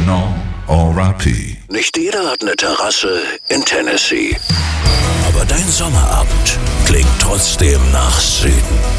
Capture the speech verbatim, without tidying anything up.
Original R I P. Nicht jeder hat eine Terrasse in Tennessee. Aber dein Sommerabend klingt trotzdem nach Süden.